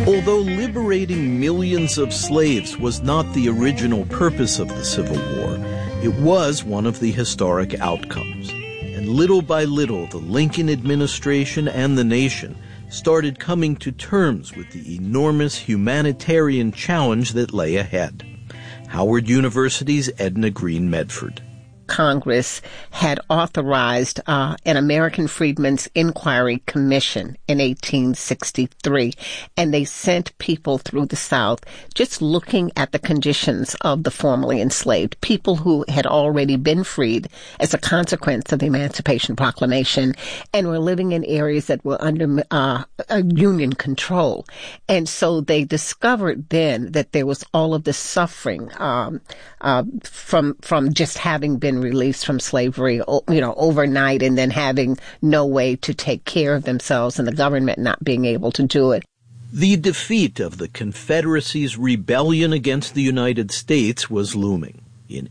Although liberating millions of slaves was not the original purpose of the Civil War, it was one of the historic outcomes. And little by little, the Lincoln administration and the nation started coming to terms with the enormous humanitarian challenge that lay ahead. Howard University's Edna Green Medford. Congress had authorized an American Freedmen's Inquiry Commission in 1863, and they sent people through the South just looking at the conditions of the formerly enslaved, people who had already been freed as a consequence of the Emancipation Proclamation and were living in areas that were under Union control. And so they discovered then that there was all of this suffering from just having been released from slavery, overnight, and then having no way to take care of themselves and the government not being able to do it. The defeat of the Confederacy's rebellion against the United States was looming. In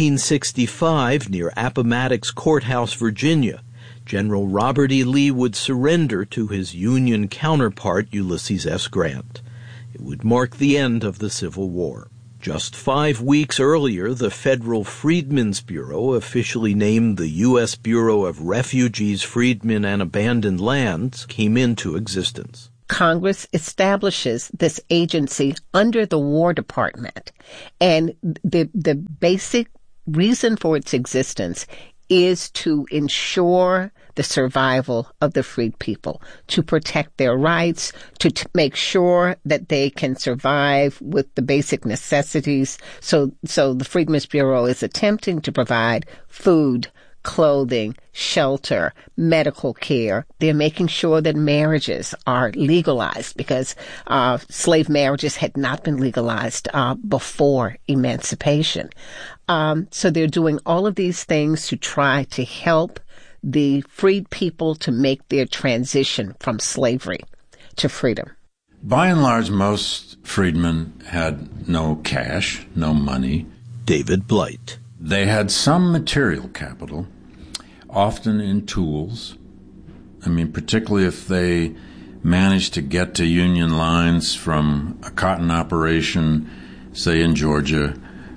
1865, near Appomattox Courthouse, Virginia, General Robert E. Lee would surrender to his Union counterpart, Ulysses S. Grant. It would mark the end of the Civil War. Just 5 weeks earlier, the Federal Freedmen's Bureau, officially named the U.S. Bureau of Refugees, Freedmen, and Abandoned Lands, came into existence. Congress establishes this agency under the War Department, and the basic reason for its existence is to ensure the survival of the freed people, to protect their rights, to make sure that they can survive with the basic necessities. So the Freedmen's Bureau is attempting to provide food, clothing, shelter, medical care. They're making sure that marriages are legalized because slave marriages had not been legalized before emancipation. So they're doing all of these things to try to help the freed people to make their transition from slavery to freedom. By and large, most freedmen had no cash, no money. David Blight. They had some material capital, often in tools. Particularly if they managed to get to Union lines from a cotton operation, say in Georgia,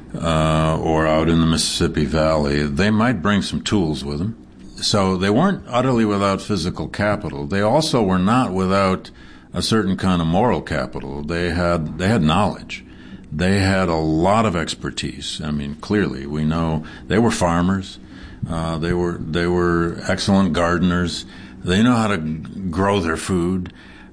or out in the Mississippi Valley, they might bring some tools with them. So they weren't utterly without physical capital. They also were not without a certain kind of moral capital. They had knowledge. They had a lot of expertise. Clearly, we know they were farmers. They were excellent gardeners. They know how to grow their food.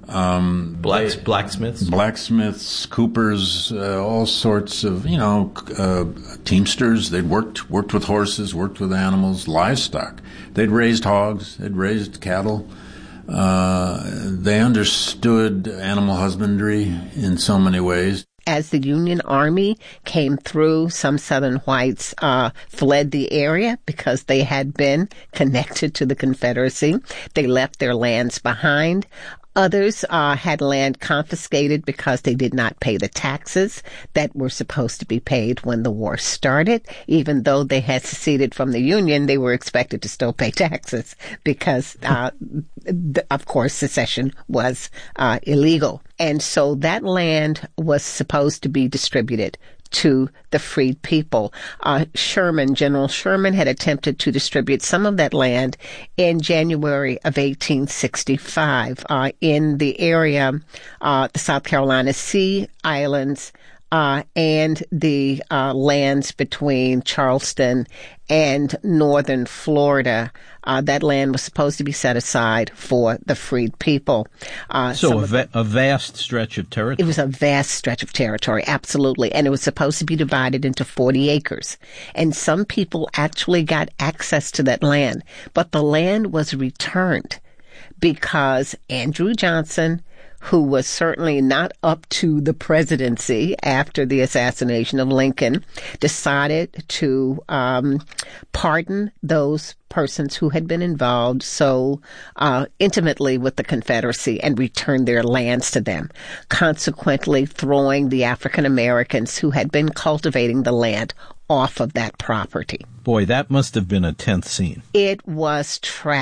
Blacksmiths, coopers, all sorts of, teamsters. They'd worked with horses, worked with animals, livestock. They'd raised hogs, they'd raised cattle. They understood animal husbandry in so many ways. As the Union Army came through, some Southern whites fled the area because they had been connected to the Confederacy. They left their lands behind. Others had land confiscated because they did not pay the taxes that were supposed to be paid when the war started. Even though they had seceded from the Union, they were expected to still pay taxes because, of course, secession was illegal. And so that land was supposed to be distributed to the freed people. General Sherman had attempted to distribute some of that land in January of 1865 in the area, the South Carolina Sea Islands, and the lands between Charleston and northern Florida. That land was supposed to be set aside for the freed people. So a vast stretch of territory. It was a vast stretch of territory, absolutely. And it was supposed to be divided into 40 acres. And some people actually got access to that land. But the land was returned because Andrew Johnson, who was certainly not up to the presidency after the assassination of Lincoln, decided to pardon those persons who had been involved so intimately with the Confederacy and return their lands to them, consequently throwing the African Americans who had been cultivating the land off of that property. Boy, that must have been a tense scene. It was tragic.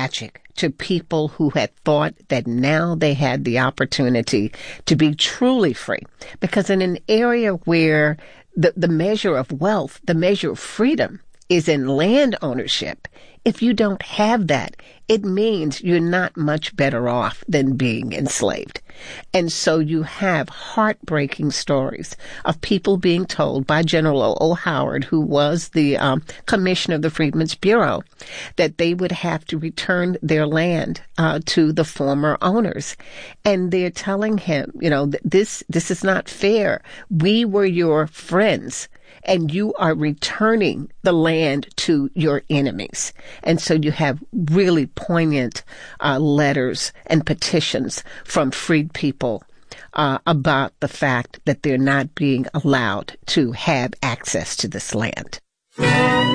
to people who had thought that now they had the opportunity to be truly free. Because in an area where the measure of wealth, the measure of freedom is in land ownership, if you don't have that, it means you're not much better off than being enslaved. And so you have heartbreaking stories of people being told by General O. Howard, who was the commissioner of the Freedmen's Bureau, that they would have to return their land to the former owners. And they're telling him, this is not fair. We were your friends, and you are returning the land to your enemies. And so you have really poignant letters and petitions from freed people about the fact that they're not being allowed to have access to this land.